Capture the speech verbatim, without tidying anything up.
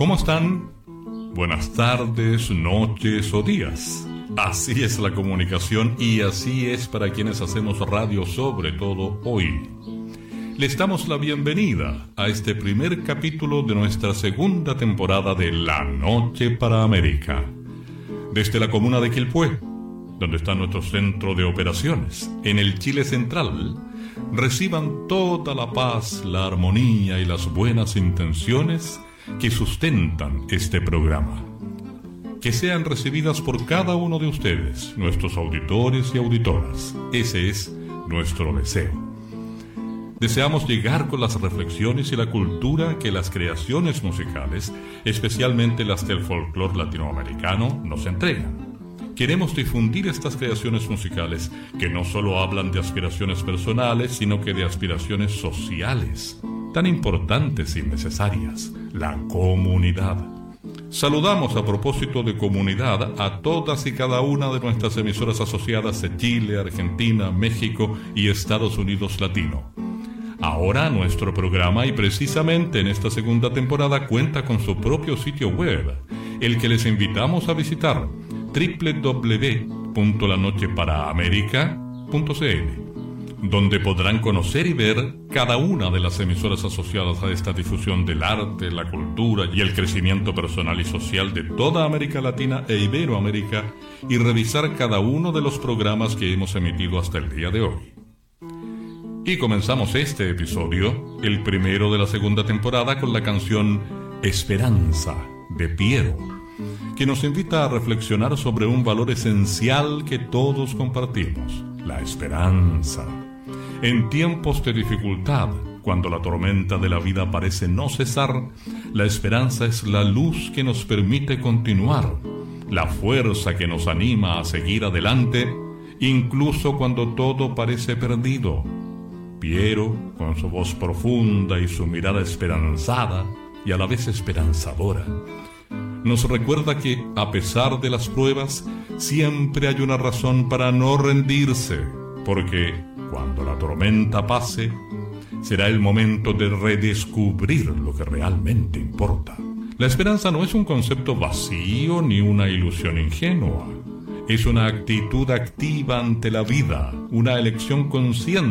¿Cómo están? Buenas tardes, noches o días. Así es la comunicación y así es para quienes hacemos radio, sobre todo hoy. Les damos la bienvenida a este primer capítulo de nuestra segunda temporada de La Noche para América. Desde la comuna de Quilpué, donde está nuestro centro de operaciones, en el Chile central, reciban toda la paz, la armonía y las buenas intenciones que sustentan este programa. Que sean recibidas por cada uno de ustedes, nuestros auditores y auditoras. Ese es nuestro deseo. Deseamos llegar con las reflexiones y la cultura que las creaciones musicales, especialmente las del folclore latinoamericano, nos entregan. Queremos difundir estas creaciones musicales que no solo hablan de aspiraciones personales, sino que de aspiraciones sociales, tan importantes y necesarias, la comunidad. Saludamos a propósito de comunidad a todas y cada una de nuestras emisoras asociadas de Chile, Argentina, México y Estados Unidos Latino. Ahora nuestro programa, y precisamente en esta segunda temporada, cuenta con su propio sitio web, el que les invitamos a visitar, doble u doble u doble u punto la noche para américa punto c l, donde podrán conocer y ver cada una de las emisoras asociadas a esta difusión del arte, la cultura y el crecimiento personal y social de toda América Latina e Iberoamérica, y revisar cada uno de los programas que hemos emitido hasta el día de hoy. Y comenzamos este episodio, el primero de la segunda temporada, con la canción Esperanza de Piero, que nos invita a reflexionar sobre un valor esencial que todos compartimos, la esperanza. En tiempos de dificultad, cuando la tormenta de la vida parece no cesar, la esperanza es la luz que nos permite continuar, la fuerza que nos anima a seguir adelante, incluso cuando todo parece perdido. Piero, con su voz profunda y su mirada esperanzada y a la vez esperanzadora, nos recuerda que, a pesar de las pruebas, siempre hay una razón para no rendirse, porque cuando la tormenta pase, será el momento de redescubrir lo que realmente importa. La esperanza no es un concepto vacío ni una ilusión ingenua. Es una actitud activa ante la vida, una elección consciente